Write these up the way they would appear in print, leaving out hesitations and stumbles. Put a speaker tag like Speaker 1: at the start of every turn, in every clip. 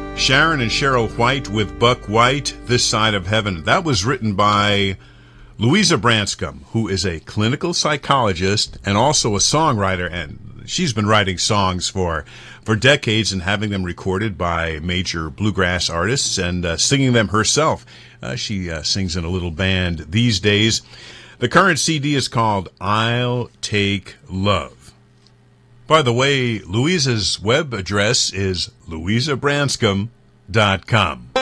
Speaker 1: Sharon and Cheryl White with Buck White, This Side of Heaven. That was written by Louisa Branscombe, who is a clinical psychologist and also a songwriter, and she's been writing songs for decades and having them recorded by major bluegrass artists and singing them herself. She sings in a little band these days. The current CD is called I'll Take Love. By the way, Louisa's web address is louisabranscombe.com.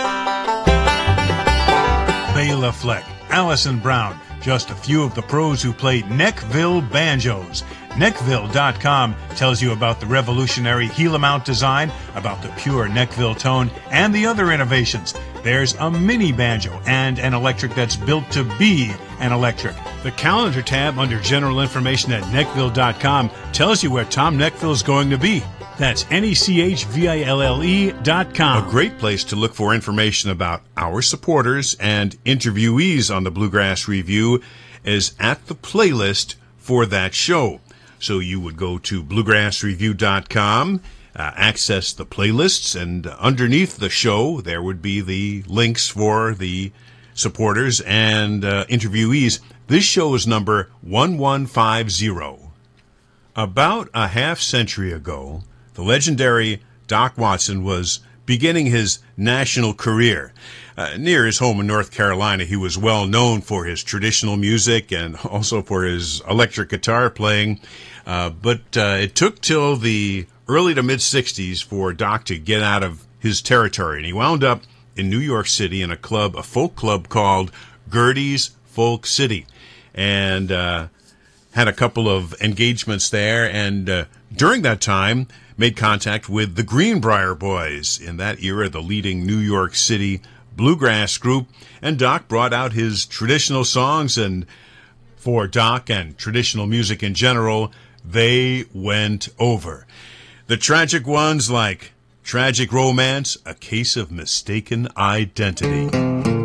Speaker 2: Bela Fleck, Allison Brown, just a few of the pros who play Neckville banjos. Neckville.com tells you about the revolutionary Gila mount design, about the pure Neckville tone, and the other innovations. There's a mini banjo and an electric that's built to be an electric. The calendar tab under general information at Neckville.com tells you where Tom Neckville is going to be. That's NECHVILLE.com.
Speaker 1: A great place to look for information about our supporters and interviewees on the Bluegrass Review is at the playlist for that show. So you would go to bluegrassreview.com, access the playlists, and underneath the show there would be the links for the supporters and interviewees. This show is number 1150. About a half century ago, the legendary Doc Watson was beginning his national career. Near his home in North Carolina, he was well known for his traditional music and also for his electric guitar playing. But it took till the early to mid-'60s for Doc to get out of his territory, and he wound up in New York City in a folk club called Gerde's Folk City, and had a couple of engagements there, and during that time made contact with the Greenbrier Boys, in that era the leading New York City bluegrass group, and Doc brought out his traditional songs, and for Doc and traditional music in general, they went over. The tragic ones like Tragic Romance, A Case of Mistaken Identity.